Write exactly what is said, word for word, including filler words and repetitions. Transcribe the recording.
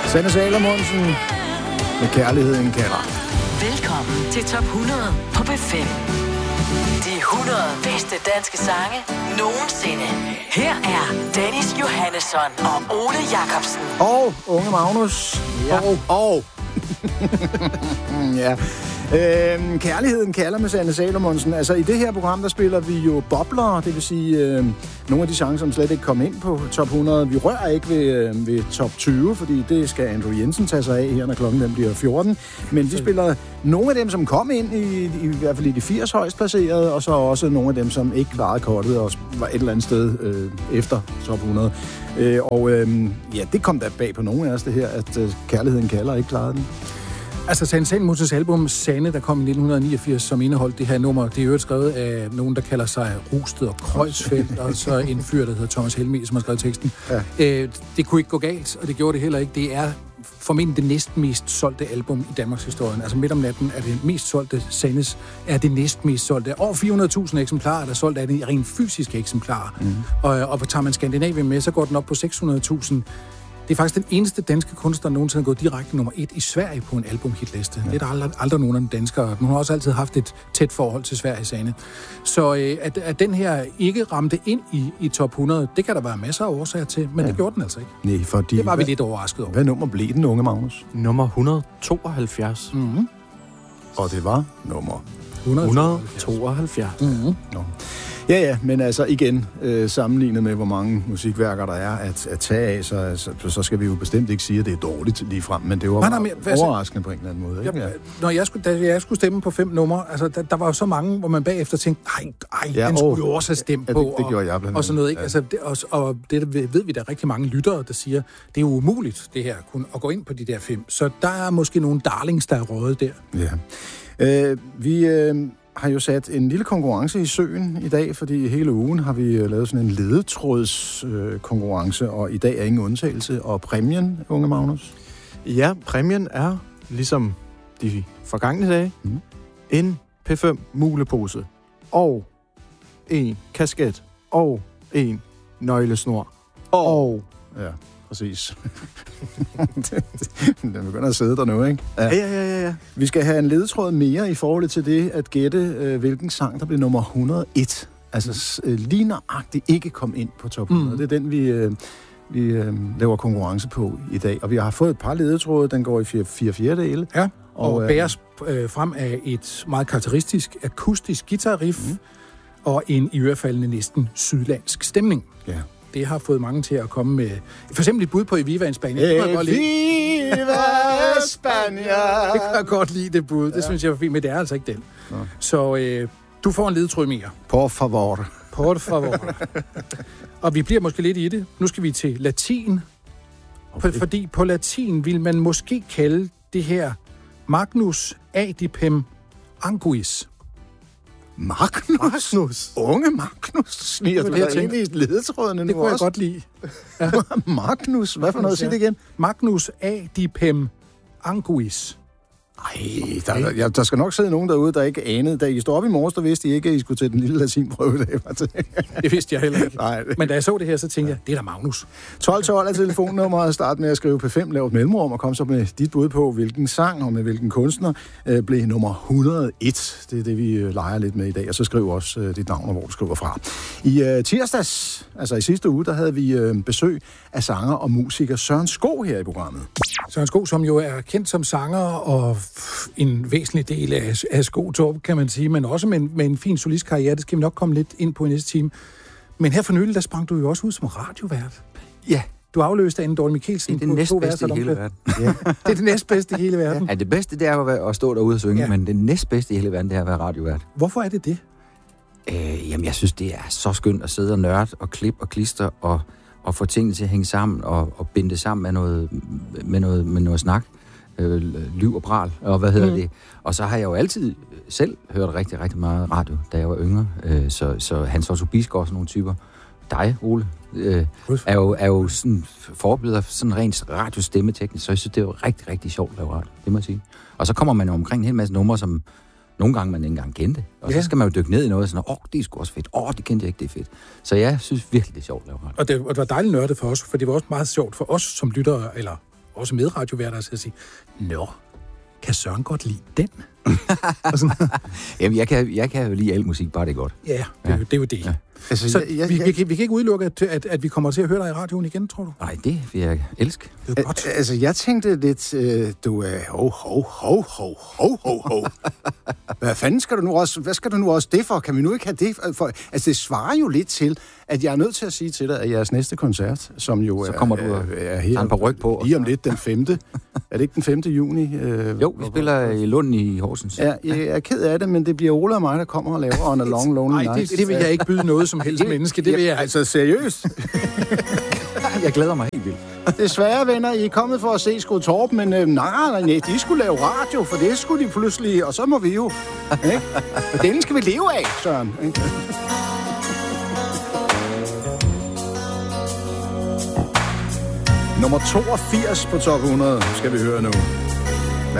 Sanne Salomonsen med Kærligheden kalder. Velkommen til Top hundrede på B fem. De hundrede bedste danske sange nogensinde. Her er Dennis Johannesson og Ole Jacobsen. Og unge Magnus. Ja. Og, og. ja. Øhm, Kærligheden kalder med Sanne Salomonsen. Altså i det her program, der spiller vi jo bobler, det vil sige øh, nogle af de sange, som slet ikke kom ind på top hundrede. Vi rører ikke ved, øh, ved top tyve, fordi det skal Andrew Jensen tage sig af her, når klokken den bliver fjorten. Men vi spiller nogle af dem, som kom ind, i, i, i hvert fald i de firs højst placerede, og så også nogle af dem, som ikke klarede kortet og var et eller andet sted øh, efter top hundrede. Øh, og øh, ja, det kom da bag på nogle af os, det her, at øh, Kærligheden kalder ikke klarede den. Altså, Sanne Salomonses album Sanne, der kom i nitten niogfirs, som indeholdt det her nummer, det er jo skrevet af nogen, der kalder sig Rusted og Kreuzfeldt, og så en fyr, der hedder Thomas Helmig, som har skrevet teksten. Ja. Øh, det kunne ikke gå galt, og det gjorde det heller ikke. Det er formentlig det næsten mest solgte album i Danmarks historie. Altså midt om natten er det mest solgte Sannes, er det næst mest solgte. Over fire hundrede tusind eksemplarer er der solgt af det i rent fysiske eksemplarer. Mm. Og, og tager man Skandinavien med, så går den op på seks hundrede tusind. Det er faktisk den eneste danske kunstner, der nogensinde er gået direkte nummer et i Sverige på en albumhitliste. Ja. Det er der aldrig, aldrig nogen af de danskere. Hun har også altid haft et tæt forhold til Sverige, Sanne. Så øh, at, at den her ikke ramte ind i, i top hundrede, det kan der være masser af årsager til, men ja. Det gjorde den altså ikke. Nej, fordi... Det var vi lidt overrasket over. Hvad nummer blev den, unge Magnus? Nummer et hundrede tooghalvfjerds. Mm-hmm. Og det var nummer... et hundrede tooghalvfjerds. Mm-hmm. Nå. Ja, ja, men altså igen, øh, sammenlignet med, hvor mange musikværker der er at, at tage af, så, så, så skal vi jo bestemt ikke sige, at det er dårligt lige frem, men det var nej, nej, men, altså, overraskende på en eller anden måde. Ikke? Ja, når jeg skulle, da jeg skulle stemme på fem numre, altså, der, der var jo så mange, hvor man bagefter tænkte, ej, ej ja, den skulle jo også have stemt ja, på. Det, det gjorde jeg blandt og, og sådan noget, ikke? Ja. Altså, det, og, og det ved vi, der er rigtig mange lyttere, der siger, det er jo umuligt, det her, kun at gå ind på de der fem. Så der er måske nogle darlings, der er røget der. Ja. Øh, vi... Øh, har jo sat en lille konkurrence i søen i dag, fordi hele ugen har vi lavet sådan en ledetrådskonkurrence, øh, og i dag er ingen undtagelse. Og præmien, unge Magnus? Ja, præmien er, ligesom de forgangne dage, mm. en P fem mulepose, og en kasket, og en nøglesnor, og... og ja, præcis. Den begynder at sidde der nu, ikke? Ja. Ja, ja, ja, ja. Vi skal have en ledetråd mere i forhold til det, at gætte, øh, hvilken sang, der blev nummer et hundrede og en. Altså øh, lige nøjagtigt ikke kom ind på top hundrede. Mm. Det er den, vi, øh, vi øh, laver konkurrence på i dag. Og vi har fået et par ledetråde, den går i fire, fire fjerdedele. Ja, og, og bæres øh, frem af et meget karakteristisk akustisk guitarriff, mm. og en i ørefaldende næsten sydlandsk stemning. Ja. Det har fået mange til at komme med... For eksempel et bud på Eviva Spania. Eviva Spania! Det kan jeg godt lide, det bud. Det ja. Synes jeg var fint, men det er altså ikke den. Ja. Så øh, du får en ledetråd mere. Por favor. Por favor. Og vi bliver måske lidt i det. Nu skal vi til latin. Okay. Fordi på latin vil man måske kalde det her Magnus adipem anguis. Magnus? Magnus? Unge Magnus? Sniger du der ind i ledetrådene nu? Det kunne jeg også godt lide. Ja. Magnus? Hvad for noget? Sig det igen. Magnus adipem anguis. Ej, der, der, der skal nok sidde nogen derude, der ikke anede. Da I stod op i morges, der vidste I ikke, at I skulle til den lille latinprøve. Det vidste jeg heller ikke. Nej. Men da jeg så det her, så tænkte jeg, det er da Magnus. tolv tolv er telefonnummeret. Start med at skrive P fem, lav et mellemrum, og kom så med dit bud på, hvilken sang og med hvilken kunstner øh, blev nummer et hundrede og en. Det er det, vi øh, leger lidt med i dag. Og så skriv også øh, dit navn og hvor du skriver fra. I øh, tirsdags, altså i sidste uge, der havde vi øh, besøg af sanger og musiker Søren Skov her i programmet. Søren Skov, som jo er kendt som sanger og en væsentlig del af, af Skogtorp, kan man sige, men også med en, med en fin solistkarriere. Det skal vi nok komme lidt ind på i næste time. Men her for nylig, der sprang du jo også ud som radiovært. Ja. Du afløste Anne Dorte Mikkelsen. Det er det næstbedste i hele verden. Ja. Det er det næstbedste i hele verden. Ja, det bedste, det er at, være, at stå derude og synge, ja. Men det næstbedste i hele verden, det er at være radiovært. Hvorfor er det det? Øh, jamen, jeg synes, det er så skønt at sidde og nørde og klippe og klister og, og få tingene til at hænge sammen og, og binde det sammen med noget, med noget, med noget snak. Øh, lyv og bral, og hvad hedder mm. det. Og så har jeg jo altid selv hørt rigtig, rigtig meget radio, da jeg var yngre. Øh, så, så Hans Otto Bisgaard og sådan nogle typer. Dig, Ole, øh, er jo, er jo sådan forbilleder sådan rent radiostemmeteknisk, så jeg synes, det er jo rigtig, rigtig sjovt at lave radio, det må jeg sige. Og så kommer man jo omkring en hel masse numre, som nogle gange man ikke engang kendte. Og ja. Så skal man jo dykke ned i noget, sådan, åh, oh, det er sgu også fedt. Åh, oh, det kendte jeg ikke, det er fedt. Så jeg synes virkelig, det er sjovt at lave radio. Og det, og det var dejligt nørdet for os, for det var også meget sjovt for os som lyttere, eller også medradioværter, til at sige, nå, kan Søren godt lide den? Og sådan. Jamen, jeg kan, jeg kan jo lide al musik, bare det er godt. Ja, det, ja. det er jo det. Ja. Altså, så jeg, jeg, vi, jeg, vi, kan, vi kan ikke udelukke, at, at, at vi kommer til at høre dig i radioen igen, tror du? Nej, det vil jeg elske. Det er godt. Altså, jeg tænkte lidt, øh, du er ho, ho, ho, ho, ho, ho, ho. Hvad fanden skal du nu også, hvad skal du nu også det for? Kan vi nu ikke have det for? Altså, det svarer jo lidt til, at jeg er nødt til at sige til dig, at jeres næste koncert, som jo så er, kommer du er, er her, en par ryg på. Lige om lidt den femte. Er det ikke den femte juni? Øh, jo, vi spiller i Lund i Horsens. Ja, jeg er ked af det, men det bliver Ole og mig, der kommer og laver On a Long Lonely Nej, Night. det, det vil jeg ikke byde noget som helst menneske. Det vil jeg altså seriøst. Jeg glæder mig helt vildt. Desværre, venner, I er kommet for at se Skud Torp, men øh, nej, nej, nej, de skulle lave radio, for det skulle de pludselig, og så må vi jo. Ikke? Og den skal vi leve af, Søren. Ikke? Nummer toogfirs på top hundrede skal vi høre nu.